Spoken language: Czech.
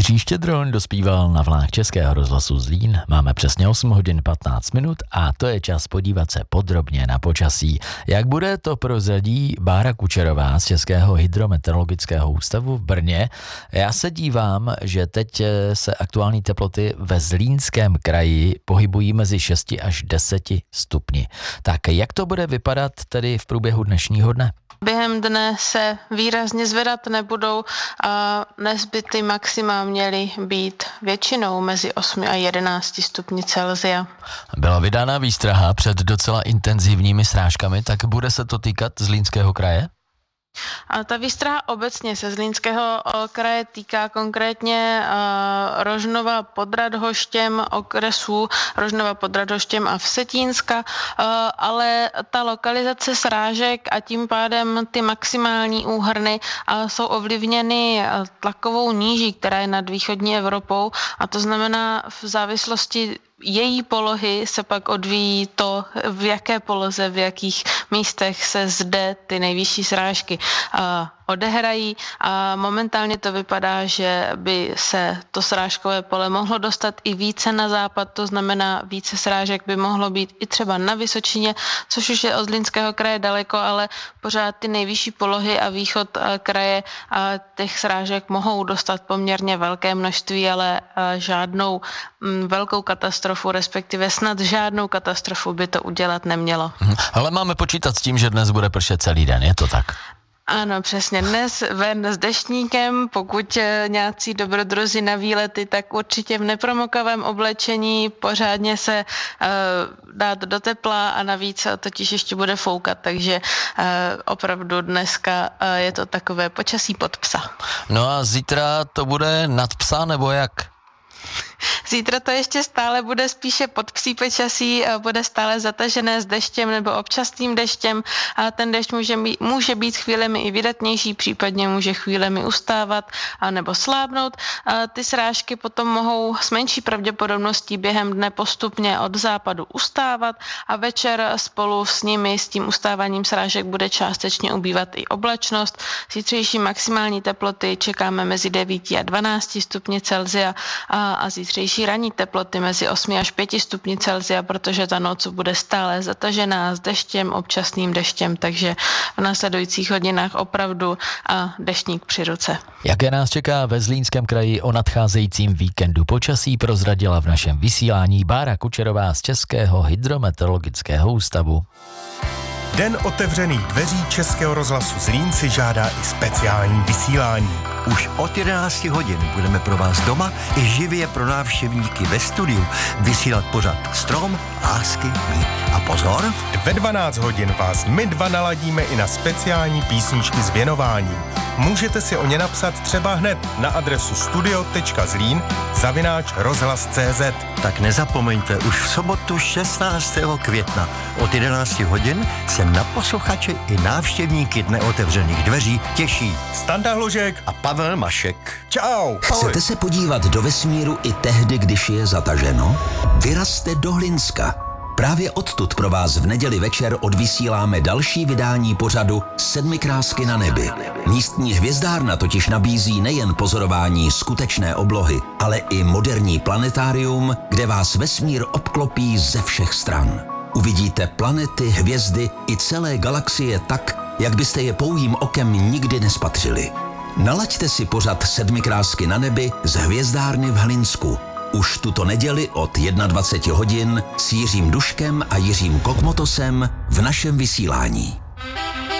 Jiří Štědron dospíval na vlnách Českého rozhlasu Zlín. Máme přesně 8 hodin 15 minut a to je čas podívat se podrobně na počasí. Jak bude, to prozradí Bára Kučerová z Českého hydrometeorologického ústavu v Brně. Já se dívám, že teď se aktuální teploty ve Zlínském kraji pohybují mezi 6 až 10 stupni. Tak jak to bude vypadat tedy v průběhu dnešního dne? Během dne se výrazně zvedat nebudou a dnes by ty maxima měly být většinou mezi 8 a 11 stupni Celsia. Byla vydána výstraha před docela intenzivními srážkami, tak bude se to týkat Zlínského kraje? A ta výstraha obecně se Zlínského kraje týká konkrétně Rožnova pod Radhoštěm, okresů Rožnova pod Radhoštěm a Vsetínska, ale ta lokalizace srážek a tím pádem ty maximální úhrny jsou ovlivněny tlakovou níží, která je nad východní Evropou, a to znamená v závislosti její polohy se pak odvíjí to, v jaké poloze, v jakých místech se zde ty nejvyšší srážky odehrají, a momentálně to vypadá, že by se to srážkové pole mohlo dostat i více na západ, to znamená více srážek by mohlo být i třeba na Vysočině, což už je od Zlínského kraje daleko, ale pořád ty nejvyšší polohy a východ kraje a těch srážek mohou dostat poměrně velké množství, ale žádnou velkou katastrofu, respektive snad žádnou katastrofu by to udělat nemělo. Ale máme počítat s tím, že dnes bude pršet celý den, je to tak? Ano, přesně. Dnes ven s deštníkem, pokud nějací dobrodruzi na výlety, tak určitě v nepromokavém oblečení, pořádně se dát do tepla a navíc totiž ještě bude foukat, takže opravdu dneska je to takové počasí pod psa. No a zítra to bude nad psa nebo jak? Zítra to ještě stále bude spíše pod psí počasí, bude stále zatažené s deštěm nebo občasným deštěm a ten dešť může být chvílemi i vydatnější, případně může chvílemi ustávat nebo slábnout. Ty srážky potom mohou s menší pravděpodobností během dne postupně od západu ustávat a večer spolu s nimi, s tím ustáváním srážek, bude částečně ubývat i oblačnost. Zítřejší maximální teploty čekáme mezi 9 a 12 stupni Celsia a zítřejší ranní teploty mezi 8 až 5 stupni Celsia, protože ta noc bude stále zatažená s deštěm, občasným deštěm, takže v následujících hodinách opravdu deštník při ruce. Jaké nás čeká ve Zlínském kraji o nadcházejícím víkendu počasí, prozradila v našem vysílání Bára Kučerová z Českého hydrometeorologického ústavu. Den otevřených dveří Českého rozhlasu Zlín si žádá i speciální vysílání. Už od 11 hodin budeme pro vás doma i živě pro návštěvníky ve studiu vysílat pořad Strom, lásky, my. A pozor! Ve 12 hodin vás my dva naladíme i na speciální písničky s věnováním. Můžete si o ně napsat třeba hned na adresu studio.zlín@rozhlas.cz. Tak nezapomeňte, už v sobotu 16. května od 11 hodin se na posluchače i návštěvníky Dne otevřených dveří těší Standa Hložek a Pavel Mašek. Čau! Chcete se podívat do vesmíru i tehdy, když je zataženo? Vyrazte do Hlinska. Právě odtud pro vás v neděli večer odvysíláme další vydání pořadu Sedmi krásky na nebi. Místní hvězdárna totiž nabízí nejen pozorování skutečné oblohy, ale i moderní planetárium, kde vás vesmír obklopí ze všech stran. Uvidíte planety, hvězdy i celé galaxie tak, jak byste je pouhým okem nikdy nespatřili. Nalaďte si pořad Sedmi krásky na nebi z hvězdárny v Hlinsku. Už tuto neděli od 21 hodin s Jiřím Duškem a Jiřím Kokmotosem v našem vysílání.